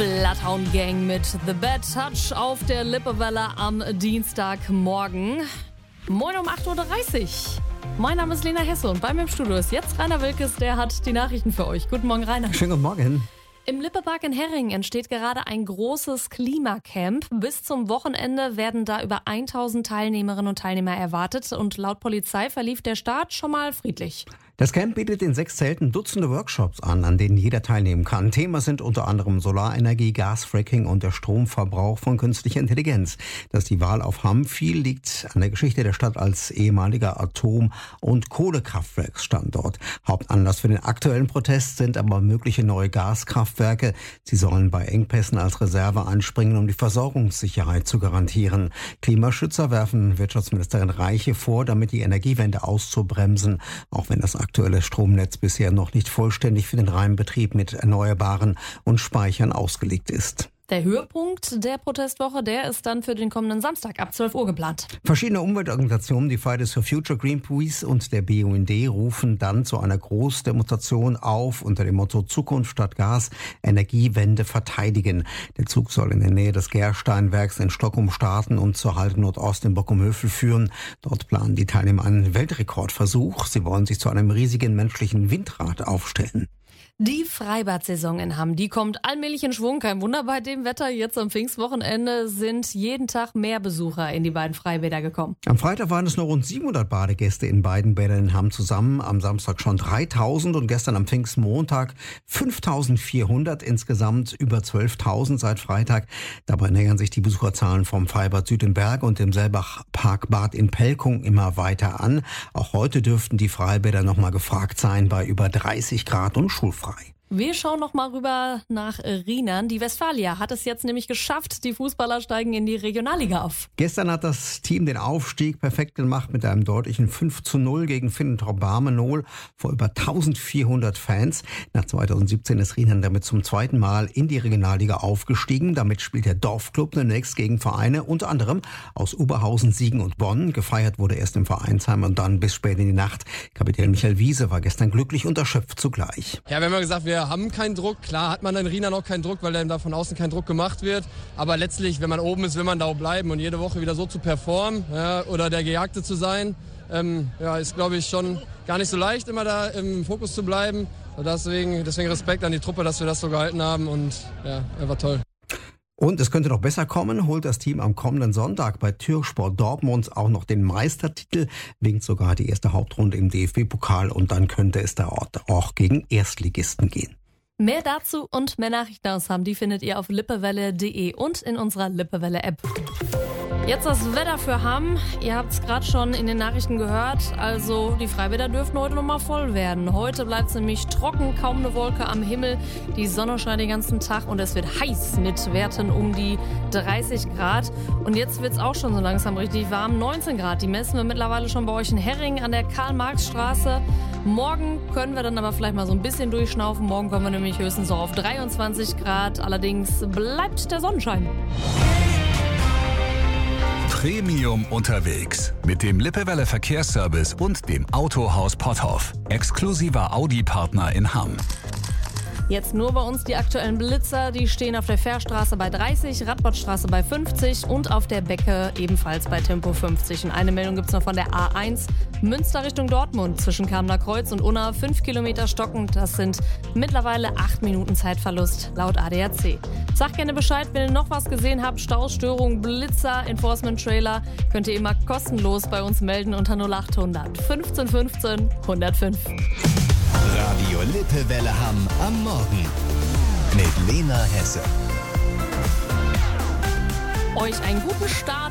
Bloodhound Gang mit The Bad Touch auf der Lippewelle am Dienstagmorgen. Moin um 8.30 Uhr. Mein Name ist Lena Hesse und bei mir im Studio ist jetzt Rainer Wilkes, der hat die Nachrichten für euch. Guten Morgen, Rainer. Schönen guten Morgen. Im Lippepark in Herring entsteht gerade ein großes Klimacamp. Bis zum Wochenende werden da über 1000 Teilnehmerinnen und Teilnehmer erwartet und laut Polizei verlief der Start schon mal friedlich. Das Camp bietet in 6 Zelten Dutzende Workshops an denen jeder teilnehmen kann. Thema sind unter anderem Solarenergie, Gasfracking und der Stromverbrauch von künstlicher Intelligenz. Dass die Wahl auf Hamm fiel, liegt an der Geschichte der Stadt als ehemaliger Atom- und Kohlekraftwerksstandort. Hauptanlass für den aktuellen Protest sind aber mögliche neue Gaskraftwerke. Sie sollen bei Engpässen als Reserve einspringen, um die Versorgungssicherheit zu garantieren. Klimaschützer werfen Wirtschaftsministerin Reiche vor, damit die Energiewende auszubremsen, auch wenn das aktuelle Stromnetz bisher noch nicht vollständig für den reinen Betrieb mit Erneuerbaren und Speichern ausgelegt ist. Der Höhepunkt der Protestwoche, der ist dann für den kommenden Samstag ab 12 Uhr geplant. Verschiedene Umweltorganisationen, die Fridays for Future, Greenpeace und der BUND rufen dann zu einer Großdemonstration auf unter dem Motto Zukunft statt Gas, Energiewende verteidigen. Der Zug soll in der Nähe des Gersteinwerks in Stockholm starten und zur Halde Nordost in Bockumhövel führen. Dort planen die Teilnehmer einen Weltrekordversuch. Sie wollen sich zu einem riesigen menschlichen Windrad aufstellen. Die Freibad-Saison in Hamm, die kommt allmählich in Schwung. Kein Wunder bei dem Wetter. Jetzt am Pfingstwochenende sind jeden Tag mehr Besucher in die beiden Freibäder gekommen. Am Freitag waren es nur rund 700 Badegäste in beiden Bädern in Hamm zusammen. Am Samstag schon 3000 und gestern am Pfingstmontag 5400. Insgesamt über 12.000 seit Freitag. Dabei nähern sich die Besucherzahlen vom Freibad Süd im Berg und dem Selbach-Parkbad in Pelkung immer weiter an. Auch heute dürften die Freibäder nochmal gefragt sein bei über 30 Grad und schulfrei. Wir schauen noch mal rüber nach Rheinland. Die Westfalia hat es jetzt nämlich geschafft. Die Fußballer steigen in die Regionalliga auf. Gestern hat das Team den Aufstieg perfekt gemacht mit einem deutlichen 5:0 gegen Finnentrop Barmenol vor über 1400 Fans. Nach 2017 ist Rheinland damit zum zweiten Mal in die Regionalliga aufgestiegen. Damit spielt der Dorfclub demnächst gegen Vereine, unter anderem aus Oberhausen, Siegen und Bonn. Gefeiert wurde erst im Vereinsheim und dann bis spät in die Nacht. Kapitän Michael Wiese war gestern glücklich und erschöpft zugleich. Ja, wir haben ja gesagt, wir haben keinen Druck. Klar hat man in Rheinland noch keinen Druck, weil dann da von außen kein Druck gemacht wird. Aber letztlich, wenn man oben ist, will man da auch bleiben. Und jede Woche wieder so zu performen, ja, oder der Gejagte zu sein, ist, glaube ich, schon gar nicht so leicht, immer da im Fokus zu bleiben. Und deswegen Respekt an die Truppe, dass wir das so gehalten haben. Und ja, einfach toll. Und es könnte noch besser kommen, holt das Team am kommenden Sonntag bei Türkspor Dortmund auch noch den Meistertitel, winkt sogar die erste Hauptrunde im DFB-Pokal und dann könnte es da auch gegen Erstligisten gehen. Mehr dazu und mehr Nachrichten aus Hamm, die findet ihr auf lippewelle.de und in unserer Lippewelle-App. Jetzt das Wetter für Hamm. Ihr habt es gerade schon in den Nachrichten gehört. Also die Freibäder dürften heute nochmal voll werden. Heute bleibt es nämlich trocken, kaum eine Wolke am Himmel. Die Sonne scheint den ganzen Tag und es wird heiß mit Werten um die 30 Grad. Und jetzt wird es auch schon so langsam richtig warm. 19 Grad, die messen wir mittlerweile schon bei euch in Herring an der Karl-Marx-Straße. Morgen können wir dann aber vielleicht mal so ein bisschen durchschnaufen. Morgen kommen wir nämlich höchstens so auf 23 Grad. Allerdings bleibt der Sonnenschein. Premium unterwegs mit dem Lippewelle Verkehrsservice und dem Autohaus Potthoff. Exklusiver Audi-Partner in Hamm. Jetzt nur bei uns die aktuellen Blitzer. Die stehen auf der Fährstraße bei 30, Radbottstraße bei 50 und auf der Becke ebenfalls bei Tempo 50. Und eine Meldung gibt es noch von der A1 Münster Richtung Dortmund zwischen Kamener Kreuz und Unna. 5 Kilometer stockend. Das sind mittlerweile 8 Minuten Zeitverlust laut ADAC. Sagt gerne Bescheid, wenn ihr noch was gesehen habt. Stausstörung, Blitzer, Enforcement-Trailer. Könnt ihr immer kostenlos bei uns melden unter 0800 15 15 105. Radio Lippewelle Hamm am Morgen mit Lena Hesse. Euch einen guten Start